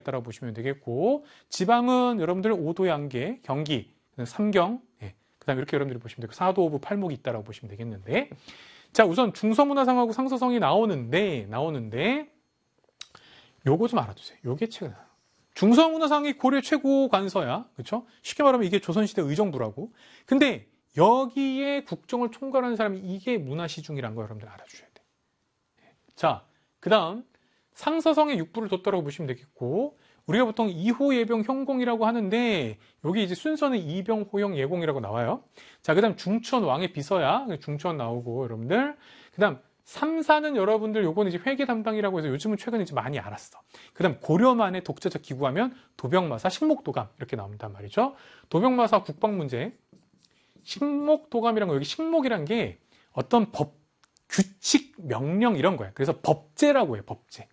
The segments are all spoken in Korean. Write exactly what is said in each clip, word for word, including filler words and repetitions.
따라 보시면 되겠고, 지방은 여러분들 오도 양계, 경기, 삼경, 예, 그 다음에 이렇게 여러분들이 보시면 되고, 사도오부 팔목이 있다라고 보시면 되겠는데, 자, 우선 중서문화상하고 상서성이 나오는데, 나오는데, 요거 좀 알아두세요. 요게 최근. 중서문화상이 고려 최고 관서야. 그쵸? 쉽게 말하면 이게 조선시대 의정부라고. 근데 여기에 국정을 총괄하는 사람이 이게 문화시중이라는 거 여러분들 알아주셔야 돼. 자, 그 다음, 상서성에 육부를 뒀다고 보시면 되겠고, 우리가 보통 이호, 예병, 형공이라고 하는데, 여기 이제 순서는 이병, 호영, 예공이라고 나와요. 자, 그 다음 중추원 왕의 비서야. 중추원 나오고, 여러분들. 그 다음, 삼사는 여러분들 요거는 이제 회계 담당이라고 해서 요즘은 최근에 이제 많이 알았어. 그 다음 고려만의 독자적 기구하면 도병마사, 식목도감 이렇게 나온단 말이죠. 도병마사 국방문제. 식목도감이란 거, 여기 식목이란 게 어떤 법, 규칙, 명령 이런 거야. 그래서 법제라고 해요, 법제.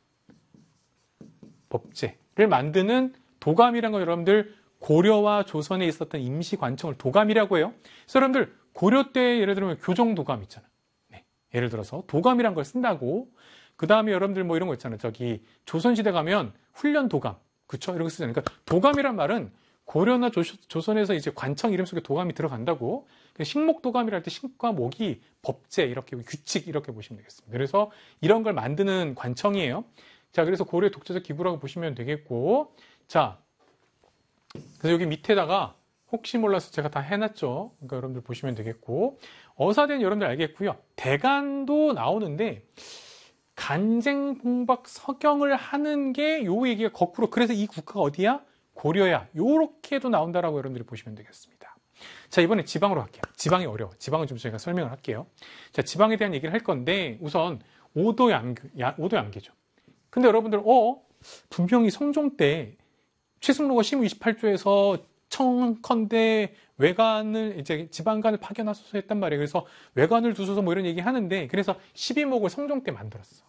법제를 만드는 도감이란 거 여러분들 고려와 조선에 있었던 임시관청을 도감이라고 해요. 그래서 여러분들 고려 때 예를 들면 교정도감 있잖아. 네. 예를 들어서 도감이란 걸 쓴다고. 그 다음에 여러분들 뭐 이런 거 있잖아요. 저기 조선시대 가면 훈련도감. 그쵸? 이런 거 쓰잖아요. 그러니까 도감이란 말은 고려나 조, 조선에서 이제 관청 이름 속에 도감이 들어간다고. 식목도감이라 할 때 식과 목이 법제 이렇게 규칙 이렇게 보시면 되겠습니다. 그래서 이런 걸 만드는 관청이에요. 자, 그래서 고려의 독자적 기구라고 보시면 되겠고, 자, 그래서 여기 밑에다가 혹시 몰라서 제가 다 해놨죠. 그러니까 여러분들 보시면 되겠고, 어사대는 여러분들 알겠고요. 대간도 나오는데 간쟁, 봉박, 서경을 하는 게 요 얘기가 거꾸로, 그래서 이 국가가 어디야? 고려야. 요렇게도 나온다라고 여러분들이 보시면 되겠습니다. 자, 이번에 지방으로 갈게요. 지방이 어려워. 지방은 좀 제가 설명을 할게요. 자, 지방에 대한 얘기를 할 건데, 우선 오도 양계, 오도 양계죠. 근데 여러분들, 어, 분명히 성종 때 최승로가 시무 이십팔 조에서 청컨대 외관을, 이제 지방관을 파견하소서 했단 말이에요. 그래서 외관을 두소서 뭐 이런 얘기 하는데, 그래서 십이목을 성종 때 만들었어.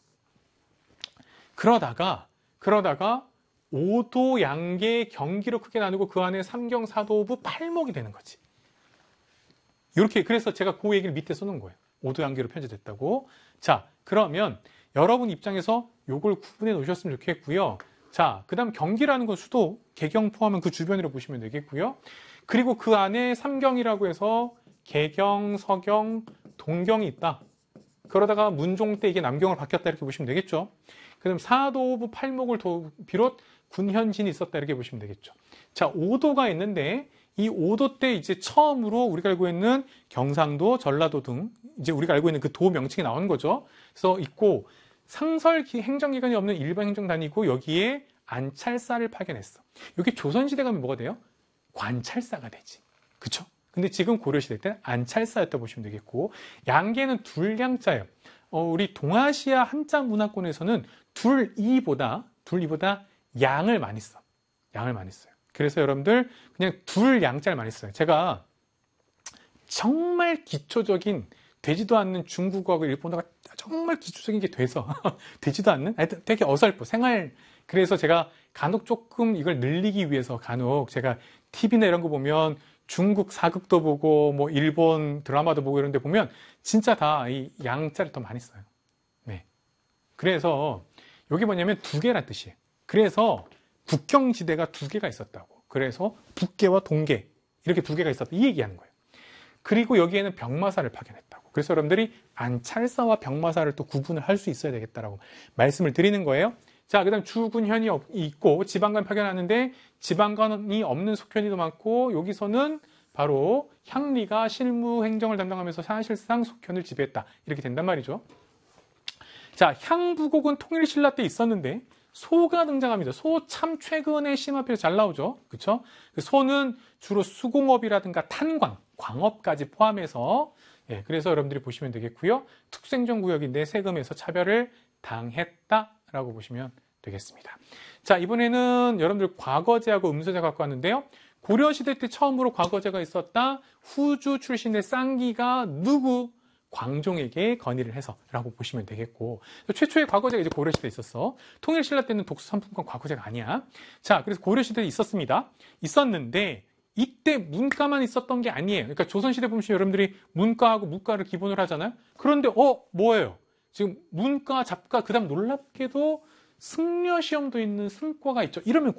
그러다가, 그러다가 오도 양계 경기로 크게 나누고 그 안에 삼경 사도부 팔목이 되는 거지. 이렇게, 그래서 제가 그 얘기를 밑에 써놓은 거예요. 오도 양계로 편제됐다고. 자, 그러면 여러분 입장에서 요걸 구분해 놓으셨으면 좋겠고요. 자, 그 다음 경기라는 건 수도, 개경 포함한 그 주변이라고 보시면 되겠고요. 그리고 그 안에 삼경이라고 해서 개경, 서경, 동경이 있다. 그러다가 문종 때 이게 남경으로 바뀌었다 이렇게 보시면 되겠죠. 그 다음 사도부 팔목을 비롯 군현신이 있었다 이렇게 보시면 되겠죠. 자, 오도가 있는데 이 오도 때 이제 처음으로 우리가 알고 있는 경상도, 전라도 등 이제 우리가 알고 있는 그 도 명칭이 나온 거죠. 그래서 있고 상설 행정기관이 없는 일반 행정단이고 여기에 안찰사를 파견했어. 여기 조선시대 가면 뭐가 돼요? 관찰사가 되지. 그쵸? 근데 지금 고려시대 때는 안찰사였다 보시면 되겠고, 양계는 둘양자예요. 어, 우리 동아시아 한자 문화권에서는 둘이보다, 둘이보다 양을 많이 써. 양을 많이 써요. 그래서 여러분들 그냥 둘양자를 많이 써요. 제가 정말 기초적인 되지도 않는 중국어하고 일본어가 정말 기초적인 게 돼서 되지도 않는 하여튼 되게 어설퍼 생활. 그래서 제가 간혹 조금 이걸 늘리기 위해서 간혹 제가 티비나 이런 거 보면 중국 사극도 보고 뭐 일본 드라마도 보고 이런 데 보면 진짜 다 이 양자를 더 많이 써요. 네. 그래서 여기 뭐냐면 두 개란 뜻이에요. 그래서 국경지대가 두 개가 있었다고. 그래서 북계와 동계 이렇게 두 개가 있었다 이 얘기하는 거예요. 그리고 여기에는 병마사를 파견했다고. 그래서 여러분들이 안찰사와 병마사를 또 구분을 할 수 있어야 되겠다라고 말씀을 드리는 거예요. 자, 그 다음 주군현이 있고 지방관 파견하는데 지방관이 없는 속현이도 많고 여기서는 바로 향리가 실무 행정을 담당하면서 사실상 속현을 지배했다. 이렇게 된단 말이죠. 자, 향부곡은 통일신라 때 있었는데 소가 등장합니다. 소 참 최근에 심화필에서 잘 나오죠. 그렇죠? 소는 주로 수공업이라든가 탄광, 광업까지 포함해서 예, 그래서 여러분들이 보시면 되겠고요. 특수행정구역인데 세금에서 차별을 당했다라고 보시면 되겠습니다. 자, 이번에는 여러분들 과거제하고 음소제 갖고 왔는데요. 고려시대 때 처음으로 과거제가 있었다. 후주 출신의 쌍기가 누구? 광종에게 건의를 해서라고 보시면 되겠고, 최초의 과거제가 이제 고려시대에 있었어. 통일신라 때는 독수삼품권 과거제가 아니야. 자, 그래서 고려시대에 있었습니다. 있었는데 이때 문과만 있었던 게 아니에요. 그러니까 조선시대 보면 여러분들이 문과하고 무과를 기본으로 하잖아요. 그런데 어 뭐예요? 지금 문과, 잡과, 그 다음 놀랍게도 승려 시험도 있는 승과가 있죠. 이러면